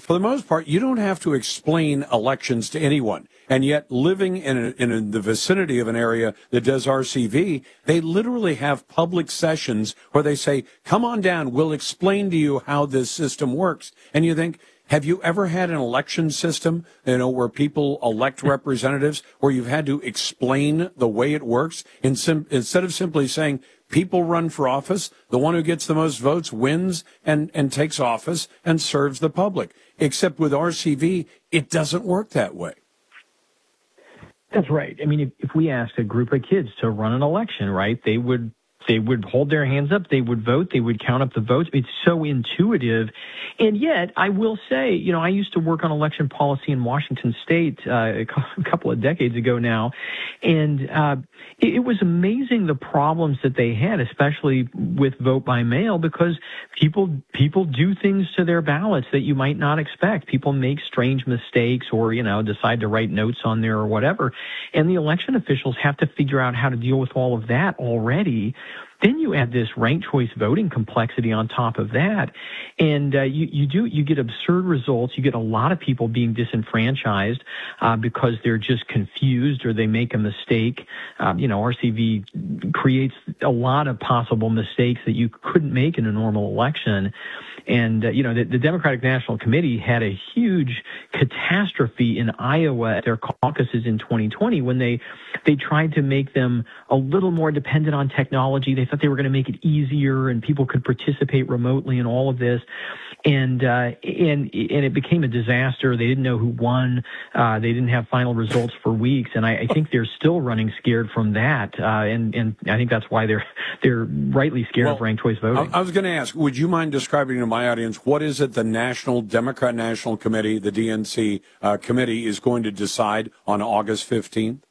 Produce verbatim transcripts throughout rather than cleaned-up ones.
for the most part, you don't have to explain elections to anyone. And yet, living in, a, in the vicinity of an area that does R C V, they literally have public sessions where they say, come on down, we'll explain to you how this system works. And you think, have you ever had an election system, you know, where people elect representatives, where you've had to explain the way it works in sim- instead of simply saying people run for office, the one who gets the most votes wins and, and takes office and serves the public. Except with R C V, it doesn't work that way. That's right. I mean, if, if we asked a group of kids to run an election, right, they would They would hold their hands up. They would vote. They would count up the votes. It's so intuitive. And yet, I will say, you know, I used to work on election policy in Washington State uh, a couple of decades ago now. And uh, it, it was amazing the problems that they had, especially with vote by mail, because people people do things to their ballots that you might not expect. People make strange mistakes or, you know, decide to write notes on there or whatever. And the election officials have to figure out how to deal with all of that already. Then you add this ranked choice voting complexity on top of that, and uh, you, you do you get absurd results. You get a lot of people being disenfranchised uh, because they're just confused or they make a mistake. Um, you know, R C V creates a lot of possible mistakes that you couldn't make in a normal election. And, uh, you know, the, the Democratic National Committee had a huge catastrophe in Iowa at their caucuses in twenty twenty when they they tried to make them a little more dependent on technology. They thought they were going to make it easier and people could participate remotely in all of this. And, uh, and, and it became a disaster. They didn't know who won. Uh, they didn't have final results for weeks. And I, I think they're still running scared from that. Uh, and, and I think that's why they're, they're rightly scared well, of ranked choice voting. I, I was going to ask, would you mind describing to my audience, what is it the National Democrat National Committee, the D N C uh, committee, is going to decide on August fifteenth?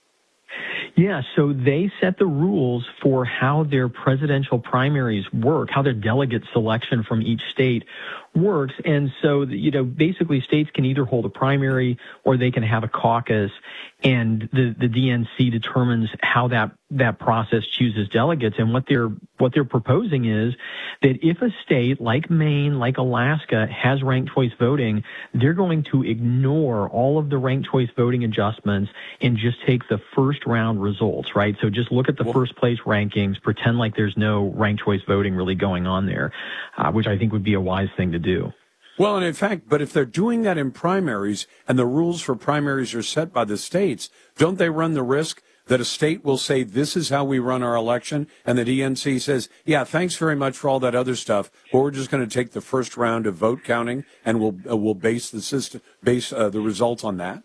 Yeah, so they set the rules for how their presidential primaries work, how their delegate selection from each state works. And so, you know, basically states can either hold a primary or they can have a caucus, and the, the D N C determines how that, that process chooses delegates. And what they're, what they're proposing is that if a state like Maine, like Alaska, has ranked choice voting, they're going to ignore all of the ranked choice voting adjustments and just take the first round results, right? So just look at the first place rankings, pretend like there's no ranked choice voting really going on there, uh, which I think would be a wise thing to do. Well, and in fact, but if they're doing that in primaries and the rules for primaries are set by the states, don't they run the risk that a state will say, this is how we run our election, and the D N C says, yeah, thanks very much for all that other stuff, but we're just going to take the first round of vote counting and we'll uh, we'll base the system, base uh, the results on that?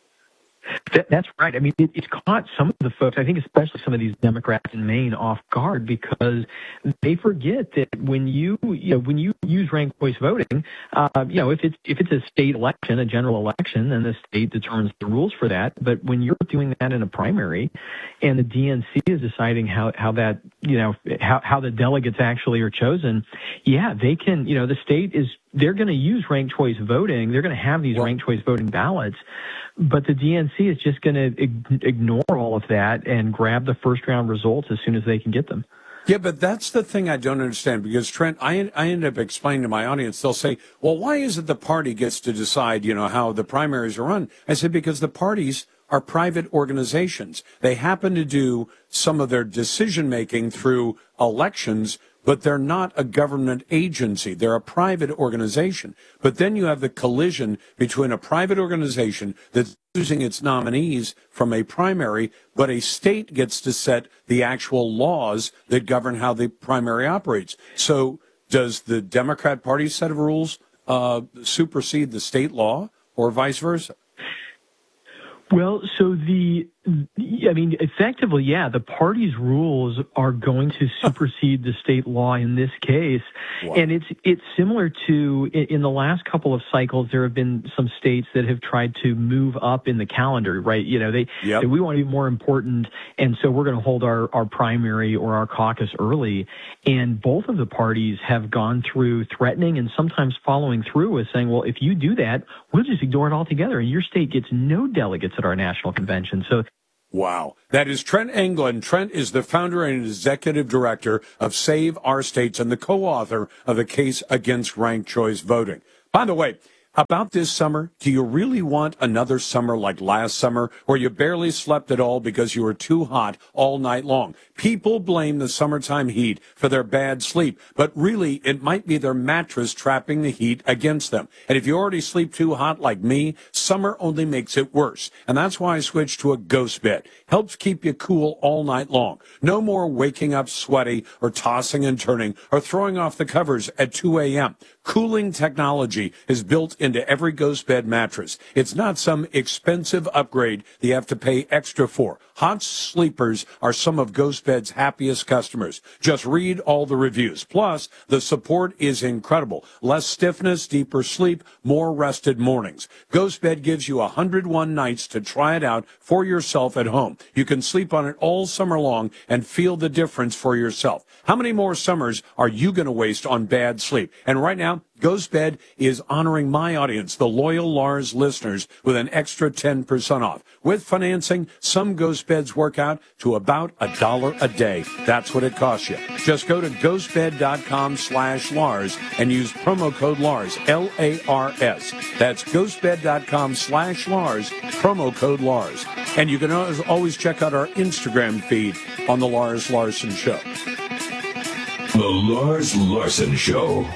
That, that's right. I mean, it, it's caught some of the folks, I think especially some of these Democrats in Maine, off guard because they forget that when you, you know, when you use ranked choice voting, uh, you know, if it's if it's a state election, a general election, then the state determines the rules for that. But when you're doing that in a primary, and the D N C is deciding how how that, you know, how how the delegates actually are chosen, yeah, they can, you know, the state is. They're going to use ranked choice voting. They're going to have these well, ranked choice voting ballots, but the D N C is just going to ig- ignore all of that and grab the first round results as soon as they can get them. Yeah, but that's the thing I don't understand, because, Trent, I I end up explaining to my audience, they'll say, well, why is it the party gets to decide, you know, how the primaries are run? I said, because the parties are private organizations. They happen to do some of their decision-making through elections, but they're not a government agency. They're a private organization. But then you have the collision between a private organization that's using its nominees from a primary, but a state gets to set the actual laws that govern how the primary operates. So does the Democrat Party's set of rules uh, supersede the state law, or vice versa? Well, so the, I mean, effectively, yeah, the party's rules are going to supersede the state law in this case. Wow. And it's it's similar to, in the last couple of cycles, there have been some states that have tried to move up in the calendar, right? You know, they, yep. they we want to be more important, and so we're going to hold our, our primary or our caucus early. And both of the parties have gone through threatening and sometimes following through with saying, well, if you do that, we'll just ignore it altogether, and your state gets no delegates at our national convention. So, wow. That is Trent England. Trent is the founder and executive director of Save Our States and the co-author of the case against ranked choice voting. By the way, About this summer, do you really want another summer like last summer where you barely slept at all because you were too hot all night long? People blame the summertime heat for their bad sleep, but really it might be their mattress trapping the heat against them. And if you already sleep too hot like me, summer only makes it worse. And that's why I switched to a ghost bed. Helps keep you cool all night long. No more waking up sweaty or tossing and turning or throwing off the covers at two a.m. Cooling technology is built into every ghost bed mattress. It's not some expensive upgrade that you have to pay extra for. Hot sleepers are some of Ghost Bed's happiest customers. Just read all the reviews. Plus, the support is incredible. Less stiffness, deeper sleep, more rested mornings. Ghost Bed gives you one hundred one nights to try it out for yourself at home. You can sleep on it all summer long and feel the difference for yourself. How many more summers are you going to waste on bad sleep? And right now, Ghost Bed is honoring my audience, the loyal Lars listeners, with an extra ten percent off. With financing, some Ghost Beds work out to about a dollar a day. That's what it costs you. Just go to ghostbed.com slash Lars and use promo code Lars, L A R S. That's ghostbed.com slash Lars, promo code Lars. And you can always check out our Instagram feed on The Lars Larson Show. The Lars Larson Show.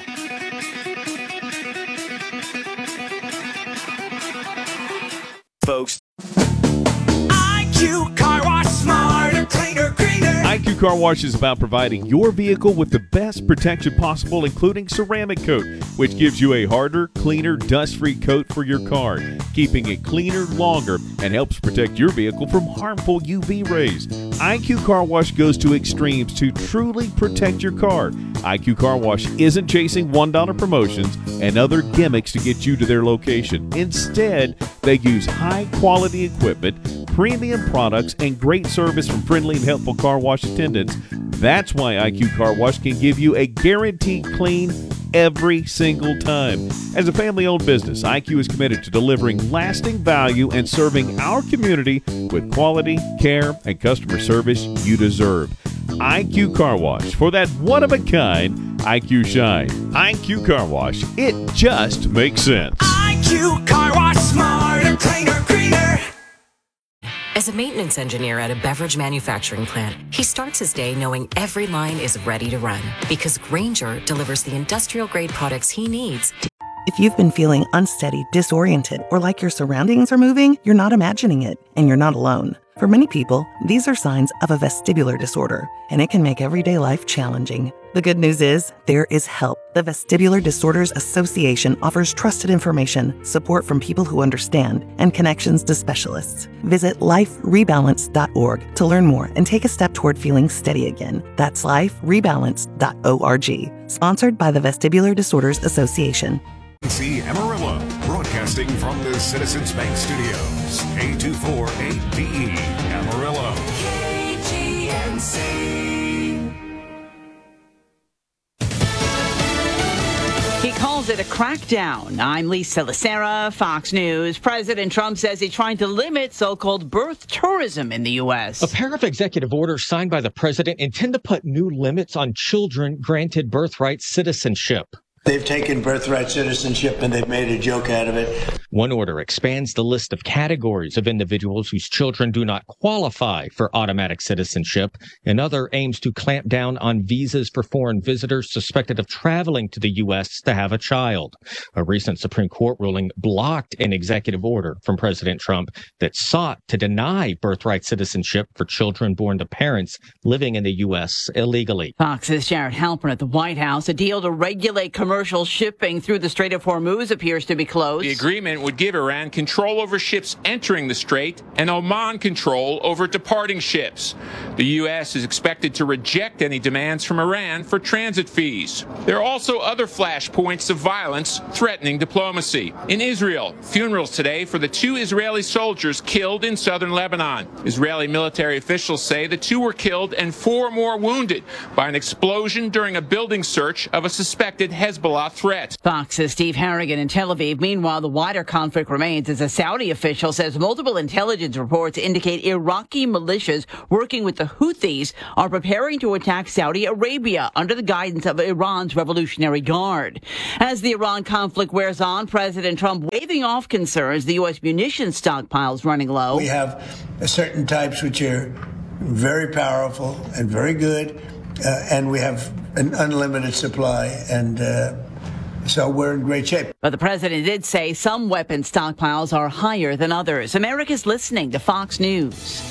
Folks. I Q Car Wash, smarter, cleaner, greener. I Q Car Wash is about providing your vehicle with the best protection possible, including ceramic coat, which gives you a harder, cleaner, dust-free coat for your car, keeping it cleaner longer and helps protect your vehicle from harmful U V rays. I Q Car Wash goes to extremes to truly protect your car. I Q Car Wash isn't chasing one dollar promotions and other gimmicks to get you to their location. Instead, they use high-quality equipment, premium products, and great service from friendly and helpful car wash attendants. That's why I Q Car Wash can give you a guaranteed clean every single time. As a family-owned business, I Q is committed to delivering lasting value and serving our community with quality, care, and customer service you deserve. I Q Car Wash, for that one-of-a-kind I Q shine. I Q Car Wash, it just makes sense. I Q Car Wash, smarter, cleaner, greener. As a maintenance engineer at a beverage manufacturing plant, he starts his day knowing every line is ready to run because Grainger delivers the industrial-grade products he needs. If you've been feeling unsteady, disoriented, or like your surroundings are moving, you're not imagining it, and you're not alone. For many people, these are signs of a vestibular disorder, and it can make everyday life challenging. The good news is, there is help. The Vestibular Disorders Association offers trusted information, support from people who understand, and connections to specialists. Visit life rebalance dot org to learn more and take a step toward feeling steady again. That's life rebalance dot org. Sponsored by the Vestibular Disorders Association. C. Amarillo, broadcasting from the Citizens Bank Studios. K two four eight D E, Amarillo. K G N C. He calls it a crackdown. I'm Lisa Lacera, Fox News. President Trump says he's trying to limit so-called birth tourism in the U S. A pair of executive orders signed by the president intend to put new limits on children granted birthright citizenship. They've taken birthright citizenship and they've made a joke out of it. One order expands the list of categories of individuals whose children do not qualify for automatic citizenship. Another aims to clamp down on visas for foreign visitors suspected of traveling to the U S to have a child. A recent Supreme Court ruling blocked an executive order from President Trump that sought to deny birthright citizenship for children born to parents living in the U S illegally. Fox's Jared Halpern at the White House. A deal to regulate commercial shipping through the Strait of Hormuz appears to be close. The agreement would give Iran control over ships entering the strait and Oman control over departing ships. The U S is expected to reject any demands from Iran for transit fees. There are also other flashpoints of violence threatening diplomacy. In Israel, funerals today for the two Israeli soldiers killed in southern Lebanon. Israeli military officials say the two were killed and four more wounded by an explosion during a building search of a suspected Hezbollah threat. Fox's Steve Harrigan in Tel Aviv. Meanwhile, the wider conflict remains as a Saudi official says multiple intelligence reports indicate Iraqi militias working with the Houthis are preparing to attack Saudi Arabia under the guidance of Iran's Revolutionary Guard. As the Iran conflict wears on, President Trump waving off concerns the U S munitions stockpiles running low. We have certain types which are very powerful and very good, uh, and we have an unlimited supply, and uh, so we're in great shape. But the president did say some weapon stockpiles are higher than others. America's listening to Fox News.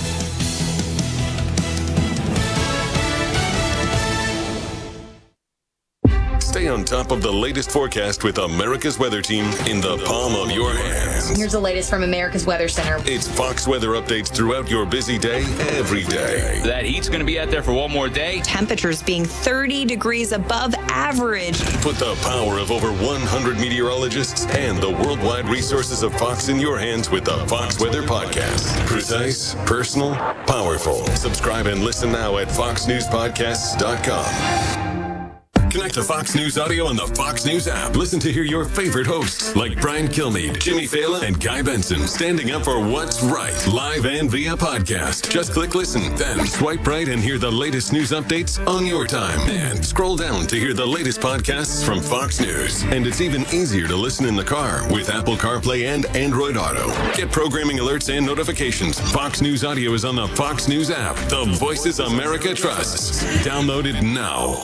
Stay on top of the latest forecast with America's Weather Team in the palm of your hands. Here's the latest from America's Weather Center. It's Fox weather updates throughout your busy day, every day. That heat's going to be out there for one more day. Temperatures being thirty degrees above average. Put the power of over one hundred meteorologists and the worldwide resources of Fox in your hands with the Fox Weather Podcast. Precise, personal, powerful. Subscribe and listen now at fox news podcasts dot com. Connect to Fox News Audio on the Fox News app. Listen to hear your favorite hosts like Brian Kilmeade, Jimmy Fallon, and Guy Benson standing up for what's right, live and via podcast. Just click listen, then swipe right and hear the latest news updates on your time. And scroll down to hear the latest podcasts from Fox News. And it's even easier to listen in the car with Apple CarPlay and Android Auto. Get programming alerts and notifications. Fox News Audio is on the Fox News app. The voices America trusts. Download it now.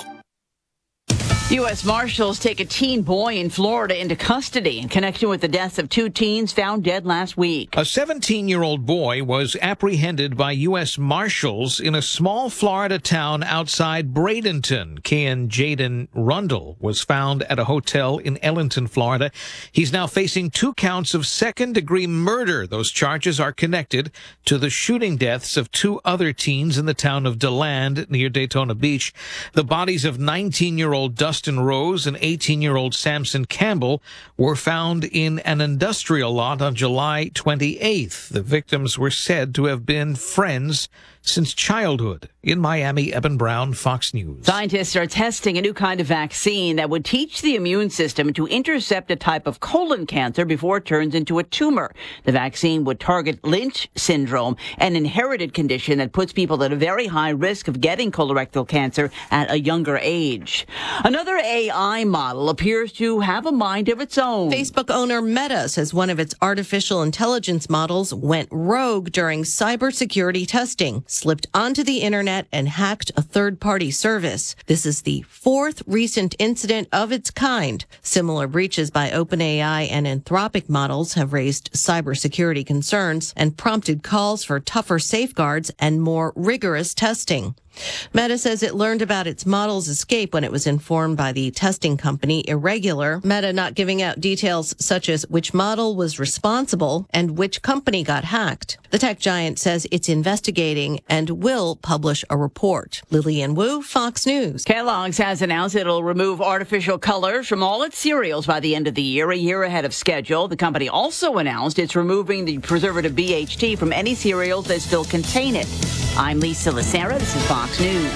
U S Marshals take a teen boy in Florida into custody in connection with the deaths of two teens found dead last week. A seventeen-year-old boy was apprehended by U S Marshals in a small Florida town outside Bradenton. Kian Jaden Rundle was found at a hotel in Ellington, Florida. He's now facing two counts of second-degree murder. Those charges are connected to the shooting deaths of two other teens in the town of DeLand near Daytona Beach. The bodies of nineteen-year-old Dustin Dustin Rose and eighteen-year-old Samson Campbell were found in an industrial lot on July twenty-eighth. The victims were said to have been friends since childhood. In Miami, Eben Brown, Fox News. Scientists are testing a new kind of vaccine that would teach the immune system to intercept a type of colon cancer before it turns into a tumor. The vaccine would target Lynch syndrome, an inherited condition that puts people at a very high risk of getting colorectal cancer at a younger age. Another A I model appears to have a mind of its own. Facebook owner Meta says one of its artificial intelligence models went rogue during cybersecurity testing, slipped onto the internet and hacked a third-party service. This is the fourth recent incident of its kind. Similar breaches by OpenAI and Anthropic models have raised cybersecurity concerns and prompted calls for tougher safeguards and more rigorous testing. Meta says it learned about its model's escape when it was informed by the testing company Irregular. Meta not giving out details such as which model was responsible and which company got hacked. The tech giant says it's investigating and will publish a report. Lillian Wu, Fox News. Kellogg's has announced it'll remove artificial colors from all its cereals by the end of the year, a year ahead of schedule. The company also announced it's removing the preservative B H T from any cereals that still contain it. I'm Lisa Lacera. This is Fox News.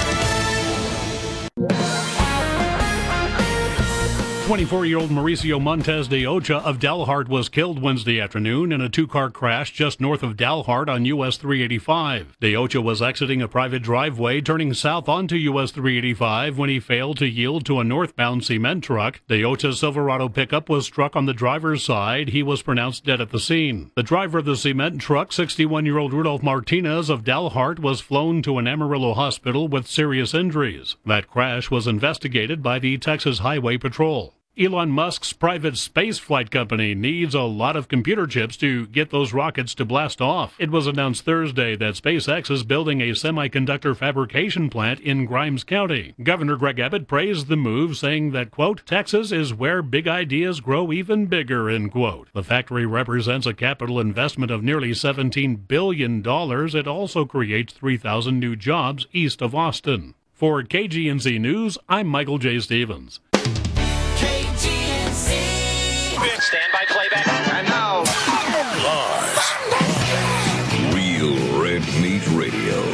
twenty-four-year-old Mauricio Montes de Ocha of Dalhart was killed Wednesday afternoon in a two-car crash just north of Dalhart on U S three eighty-five. De Ocha was exiting a private driveway, turning south onto U S three eighty-five when he failed to yield to a northbound cement truck. De Ocha's Silverado pickup was struck on the driver's side. He was pronounced dead at the scene. The driver of the cement truck, sixty-one-year-old Rudolph Martinez of Dalhart, was flown to an Amarillo hospital with serious injuries. That crash was investigated by the Texas Highway Patrol. Elon Musk's private space flight company needs a lot of computer chips to get those rockets to blast off. It was announced Thursday that SpaceX is building a semiconductor fabrication plant in Grimes County. Governor Greg Abbott praised the move, saying that, quote, Texas is where big ideas grow even bigger, end quote. The factory represents a capital investment of nearly seventeen billion dollars. It also creates three thousand new jobs east of Austin. For K G N Z News, I'm Michael J. Stevens. Stand by playback. And now, live. Real Red Meat Radio. I mean, that's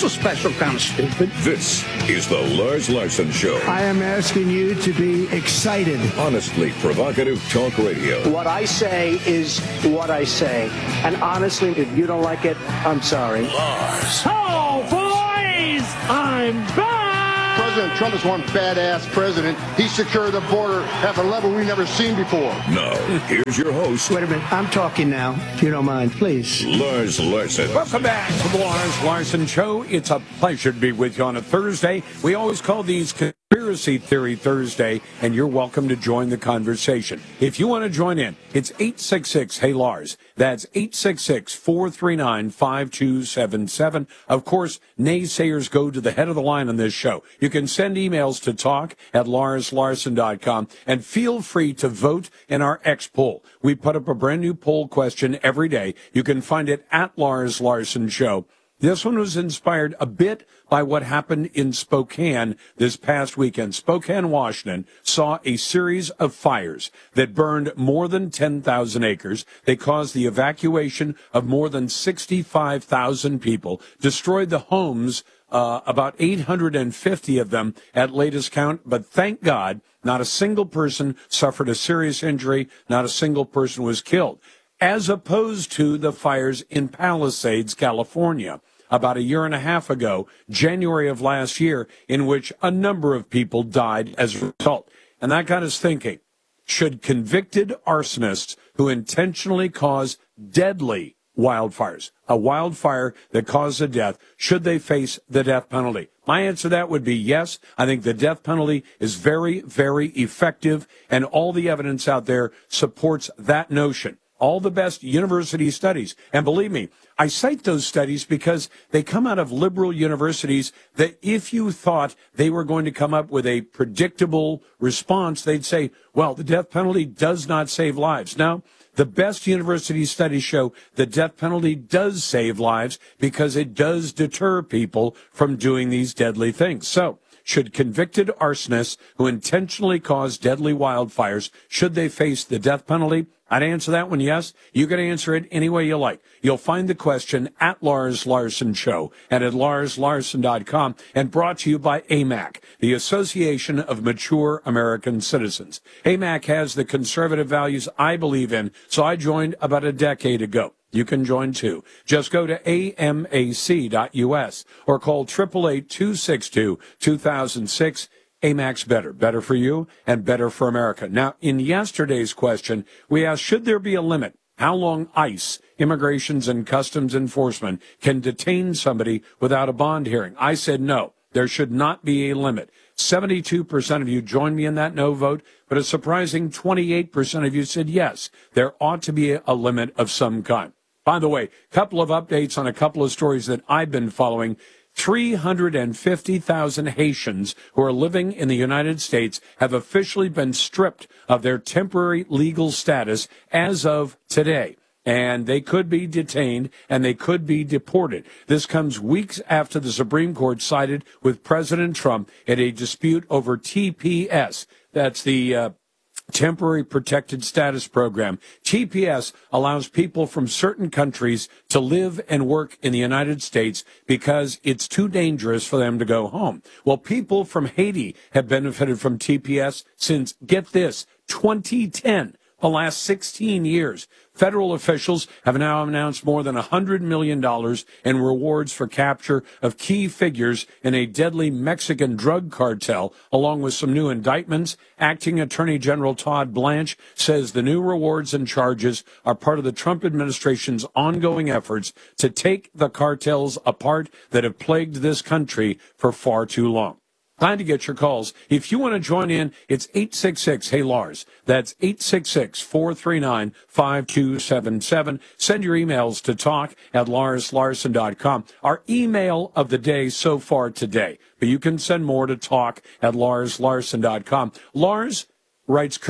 a special kind of stupid. This is the Lars Larson Show. I am asking you to be excited. Honestly provocative talk radio. What I say is what I say. And honestly, if you don't like it, I'm sorry. Lars. Oh, boys! I'm back! President Trump is one badass president. He secured the border at a level we've never seen before. Now, here's your host. Wait a minute. I'm talking now, if you don't mind, please. Lars Larson. Welcome back to the Lars Larson Show. It's a pleasure to be with you on a Thursday. We always call these Conspiracy Theory Thursday, and you're welcome to join the conversation. If you want to join in, it's eight six six, hey Lars. That's eight six six, four three nine, five two seven seven. Of course, naysayers go to the head of the line on this show. You can send emails to talk at lars larson dot com, and feel free to vote in our X poll. We put up a brand new poll question every day. You can find it at Lars Larson Show. This one was inspired a bit by what happened in Spokane this past weekend. Spokane, Washington saw a series of fires that burned more than ten thousand acres. They caused the evacuation of more than sixty-five thousand people, destroyed the homes, uh, about eight hundred fifty of them at latest count. But thank God, not a single person suffered a serious injury. Not a single person was killed, as opposed to the fires in Palisades, California, about a year and a half ago, January of last year, in which a number of people died as a result. And that got us thinking, should convicted arsonists who intentionally cause deadly wildfires, a wildfire that caused a death, should they face the death penalty? My answer to that would be yes. I think the death penalty is very, very effective, and all the evidence out there supports that notion. All the best university studies. And believe me, I cite those studies because they come out of liberal universities that if you thought they were going to come up with a predictable response, they'd say, well, the death penalty does not save lives. Now, the best university studies show the death penalty does save lives because it does deter people from doing these deadly things. So, should convicted arsonists who intentionally cause deadly wildfires, should they face the death penalty? I'd answer that one yes. You can answer it any way you like. You'll find the question at Lars Larson Show and at lars larson dot com, and brought to you by A M A C, the Association of Mature American Citizens. A M A C has the conservative values I believe in, so I joined about a decade ago. You can join too. Just go to A M A C dot U S or call eight eight eight, two six two, two thousand six. A M A C's better. Better for you and better for America. Now, in yesterday's question, we asked, should there be a limit? How long ICE, Immigrations and Customs Enforcement, can detain somebody without a bond hearing? I said no. There should not be a limit. seventy-two percent of you joined me in that no vote, but a surprising twenty-eight percent of you said yes. There ought to be a limit of some kind. By the way, a couple of updates on a couple of stories that I've been following. three hundred fifty thousand Haitians who are living in the United States have officially been stripped of their temporary legal status as of today. And they could be detained and they could be deported. This comes weeks after the Supreme Court sided with President Trump in a dispute over T P S. That's the uh, Temporary Protected Status Program. T P S allows people from certain countries to live and work in the United States because it's too dangerous for them to go home. Well, people from Haiti have benefited from T P S since, get this, twenty ten. The last sixteen years. Federal officials have now announced more than one hundred million dollars in rewards for capture of key figures in a deadly Mexican drug cartel, along with some new indictments. Acting Attorney General Todd Blanche says the new rewards and charges are part of the Trump administration's ongoing efforts to take the cartels apart that have plagued this country for far too long. Time to get your calls. If you want to join in, it's eight six six, hey Lars. That's eight six six, four three nine, five two seven seven. Send your emails to talk at lars larson dot com. Our email of the day so far today, but you can send more to talk at lars larson dot com. Lars, writes Kurt,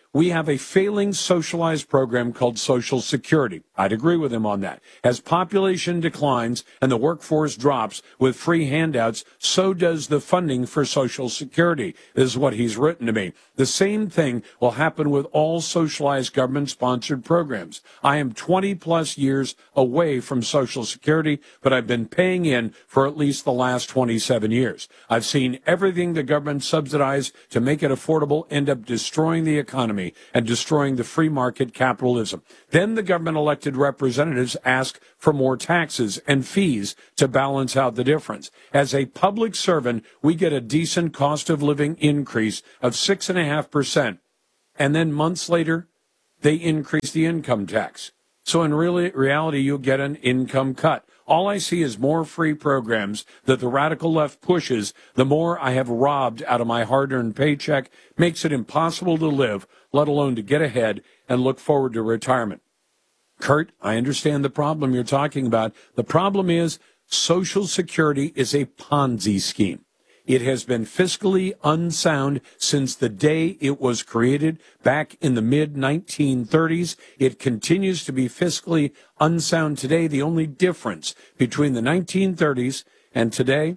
we have a failing socialized program called Social Security. I'd agree with him on that. As population declines and the workforce drops with free handouts, so does the funding for Social Security. This is what he's written to me. The same thing will happen with all socialized government-sponsored programs. I am twenty plus years away from Social Security, but I've been paying in for at least the last twenty-seven years. I've seen everything the government subsidized to make it affordable end up destroying the economy and destroying the free market capitalism. Then the government elected representatives ask for more taxes and fees to balance out the difference. As a public servant, we get a decent cost of living increase of six and a half percent. And then months later, they increase the income tax. So in really, reality, you get an income cut. All I see is more free programs that the radical left pushes. The more I have robbed out of my hard-earned paycheck, makes it impossible to live, let alone to get ahead and look forward to retirement. Kurt, I understand the problem you're talking about. The problem is Social Security is a Ponzi scheme. It has been fiscally unsound since the day it was created back in the mid nineteen thirties. It continues to be fiscally unsound today. The only difference between the nineteen thirties and today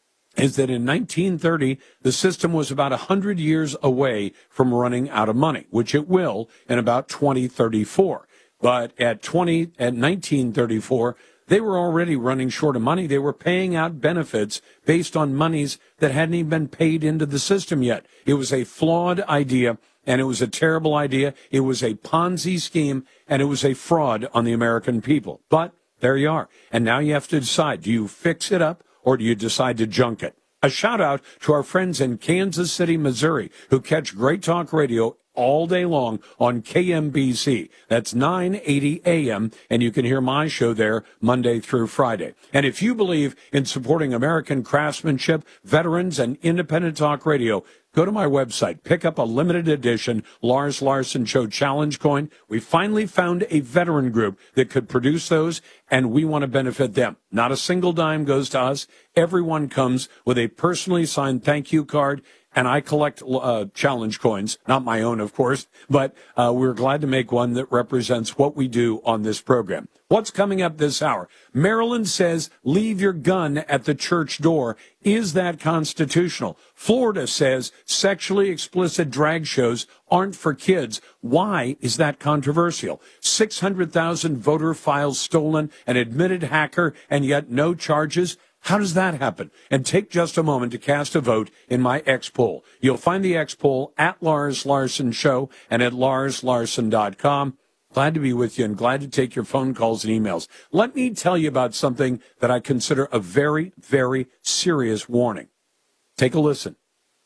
is that in nineteen thirty, the system was about one hundred years away from running out of money, which it will in about twenty thirty-four. But at twenty, at nineteen thirty-four, they were already running short of money. They were paying out benefits based on monies that hadn't even been paid into the system yet. It was a flawed idea, and it was a terrible idea. It was a Ponzi scheme, and it was a fraud on the American people. But there you are. And now you have to decide, do you fix it up or do you decide to junk it? A shout out to our friends in Kansas City, Missouri, who catch Great Talk Radio all day long on K M B C. That's nine eighty A M, and you can hear my show there Monday through Friday. And if you believe in supporting American craftsmanship, veterans, and independent talk radio, go to my website, pick up a limited edition Lars Larson Show Challenge coin. We finally found a veteran group that could produce those, and we want to benefit them. Not a single dime goes to us. Everyone comes with a personally signed thank you card. And I collect uh, challenge coins, not my own, of course, but uh, we're glad to make one that represents what we do on this program. What's coming up this hour? Maryland says leave your gun at the church door. Is that constitutional? Florida says sexually explicit drag shows aren't for kids. Why is that controversial? six hundred thousand voter files stolen, an admitted hacker, and yet no charges. How does that happen? And take just a moment to cast a vote in my X poll. You'll find the X poll at Lars Larson Show and at lars larson dot com. Glad to be with you and glad to take your phone calls and emails. Let me tell you about something that I consider a very, very serious warning. Take a listen.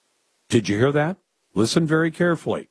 Did you hear that? Listen very carefully.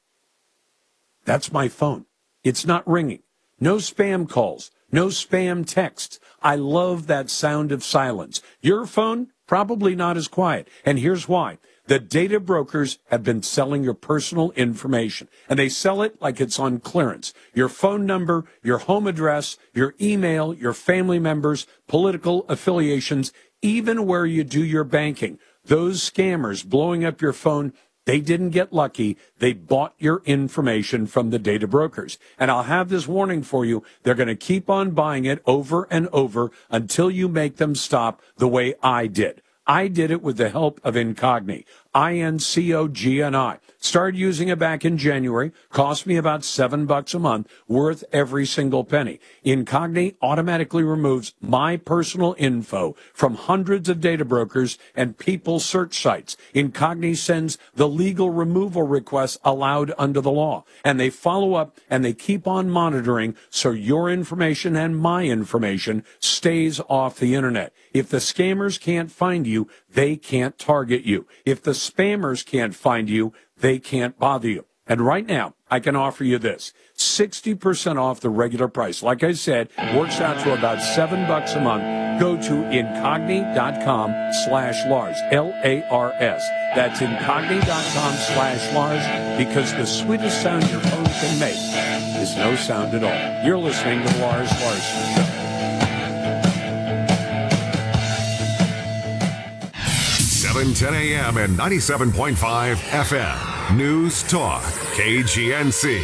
That's my phone. It's not ringing. No spam calls. No spam texts. I love that sound of silence. Your phone, probably not as quiet. And here's why. The data brokers have been selling your personal information, and they sell it like it's on clearance. Your phone number, your home address, your email, your family members, political affiliations, even where you do your banking. Those scammers blowing up your phone, they didn't get lucky. They bought your information from the data brokers. And I'll have this warning for you. They're going to keep on buying it over and over until you make them stop the way I did. I did it with the help of Incogni, I N C O G N I. Started using it back in January. Cost me about seven bucks a month, worth every single penny. Incogni automatically removes my personal info from hundreds of data brokers and people search sites. Incogni sends the legal removal requests allowed under the law. And they follow up and they keep on monitoring so your information and my information stays off the internet. If the scammers can't find you, they can't target you. If the spammers can't find you, they can't bother you. And right now, I can offer you this. sixty percent off the regular price. Like I said, works out to about seven bucks a month. Go to incogni.com slash Lars, L A R S. That's incogni.com slash Lars, because the sweetest sound your phone can make is no sound at all. You're listening to the Lars Larson Show. seven ten a.m. and ninety-seven point five F M. News Talk, K G N C.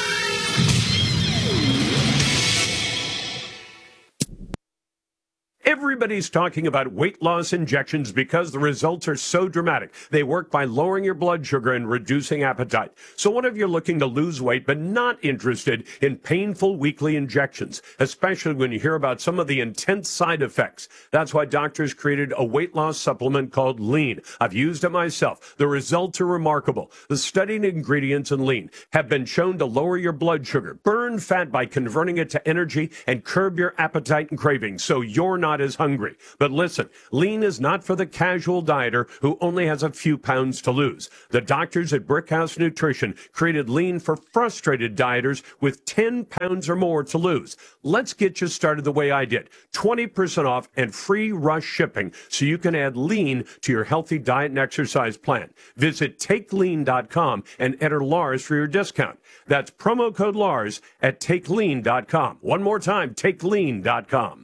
Everybody's talking about weight loss injections because the results are so dramatic. They work by lowering your blood sugar and reducing appetite. So what if you're looking to lose weight but not interested in painful weekly injections, especially when you hear about some of the intense side effects? That's why doctors created a weight loss supplement called Lean. I've used it myself. The results are remarkable. The studied ingredients in Lean have been shown to lower your blood sugar, burn fat by converting it to energy, and curb your appetite and cravings so you're not as hungry. But listen, Lean is not for the casual dieter who only has a few pounds to lose. The doctors at Brickhouse Nutrition created Lean for frustrated dieters with ten pounds or more to lose. Let's get you started the way I did. twenty percent off and free rush shipping so you can add Lean to your healthy diet and exercise plan. Visit take lean dot com and enter Lars for your discount. That's promo code Lars at take lean dot com. One more time, take lean dot com.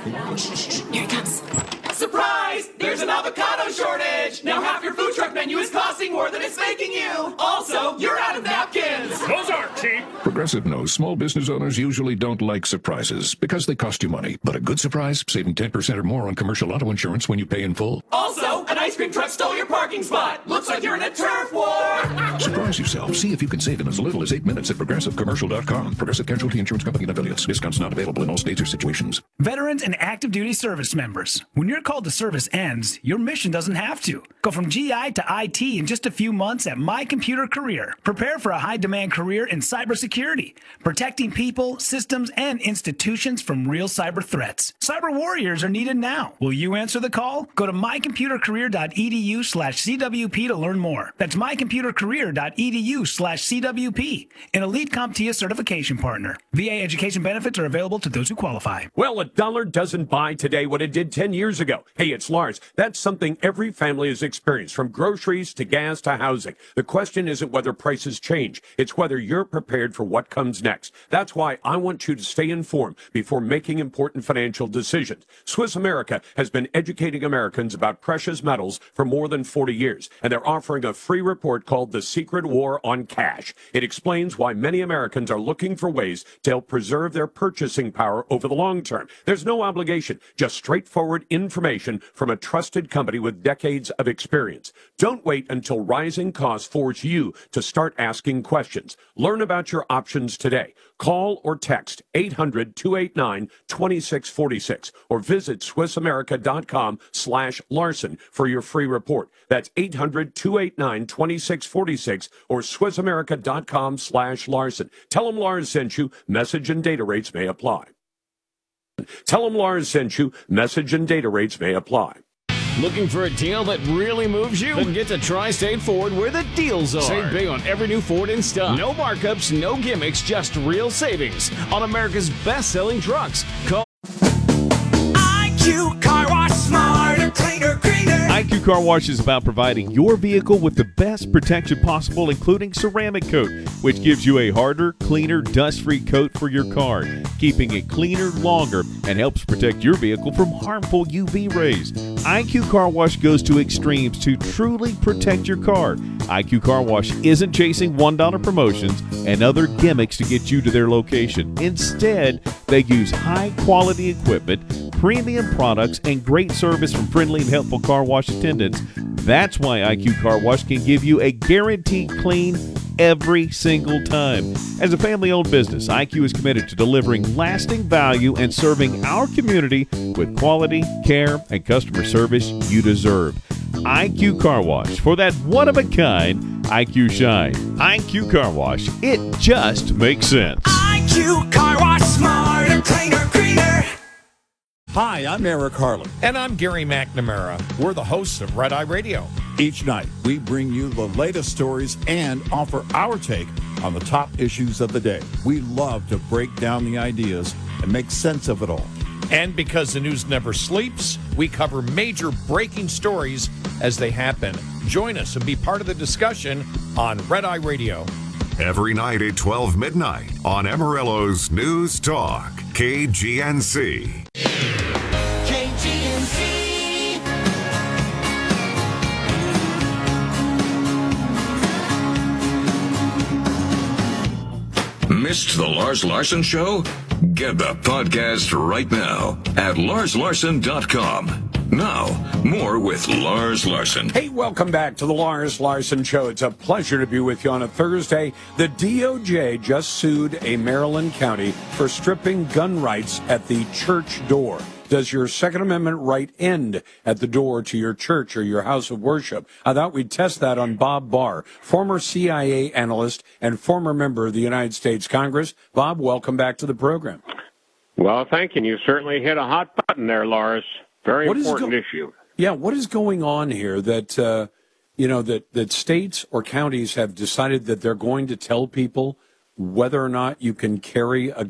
Here it comes. Surprise! There's an avocado shortage! Now half your food truck menu is costing more than it's making you! Also, you're out of napkins! Those aren't cheap! Progressive knows small business owners usually don't like surprises because they cost you money. But a good surprise, saving ten percent or more on commercial auto insurance when you pay in full. Also, an ice cream truck stole your parking spot! Looks like you're in a turf war! Surprise yourself. See if you can save in as little as eight minutes at progressive commercial dot com. Progressive Casualty Insurance Company and affiliates. Discounts not available in all states or situations. Veterans and active duty service members. When your call to service ends, your mission doesn't have to. Go from G I to I T in just a few months at My Computer Career. Prepare for a high-demand career in cybersecurity, protecting people, systems, and institutions from real cyber threats. Cyber warriors are needed now. Will you answer the call? Go to my computer career dot e d u slash C W P to learn more. That's my computer career dot e d u slash C W P, an elite CompTIA certification partner. V A education benefits are available to those who qualify. Well, a dollar doesn't buy today what it did ten years ago. Hey, it's Lars. That's something every family has experienced, from groceries to gas to housing. The question isn't whether prices change. It's whether you're prepared for what comes next. That's why I want you to stay informed before making important financial decisions. Swiss America has been educating Americans about precious metals for more than forty years, and they're offering a free report called The Secret War on Cash. It explains why many Americans are looking for ways to help preserve their purchasing power over the long term. There's no obligation, just straightforward information from a trusted company with decades of experience. Don't wait until rising costs force you to start asking questions. Learn about your options today. Call or text eight hundred, two eight nine, two six four six or visit swiss america dot com slash Larson for your free report. That's eight hundred, two eight nine, two six four six or swiss america dot com slash Larson. Tell them Lars sent you. Message and data rates may apply. Tell them Lars sent you. Message and data rates may apply. Looking for a deal that really moves you? Then get to Tri-State Ford where the deals are. Save big on every new Ford in stock. No markups, no gimmicks, just real savings on America's best-selling trucks. Call I Q Car Wash, smarter, cleaner, greener. I Q Car Wash is about providing your vehicle with the best protection possible, including ceramic coat, which gives you a harder, cleaner, dust-free coat for your car, keeping it cleaner longer and helps protect your vehicle from harmful U V rays. I Q Car Wash goes to extremes to truly protect your car. I Q Car Wash isn't chasing one dollar promotions and other gimmicks to get you to their location. Instead, they use high-quality equipment, premium products, and great service from friendly and helpful car wash attendants. That's why I Q Car Wash can give you a guaranteed clean every single time. As a family-owned business, I Q is committed to delivering lasting value and serving our community with quality, care, and customer service you deserve. I Q Car Wash, for that one-of-a-kind I Q shine. I Q Car Wash, it just makes sense. I Q Car Wash, smarter, cleaner, greener. Hi, I'm Eric Harlan. And I'm Gary McNamara. We're the hosts of Red Eye Radio. Each night, we bring you the latest stories and offer our take on the top issues of the day. We love to break down the ideas and make sense of it all. And because the news never sleeps, we cover major breaking stories as they happen. Join us and be part of the discussion on Red Eye Radio. Every night at twelve midnight on Amarillo's News Talk, K G N C. K G N C. Missed the Lars Larson Show? Get the podcast right now at lars larson dot com. Now, more with Lars Larson. Hey, welcome back to the Lars Larson Show. It's a pleasure to be with you on a Thursday. The D O J just sued a Maryland county for stripping gun rights at the church door. Does your Second Amendment right end at the door to your church or your house of worship? I thought we'd test that on Bob Barr, former C I A analyst and former member of the United States Congress. Bob, welcome back to the program. Well, thank you. You certainly hit a hot button there, Lars. Very What is important go- issue. Yeah, what is going on here that, uh, you know, that, that states or counties have decided that they're going to tell people whether or not you can carry a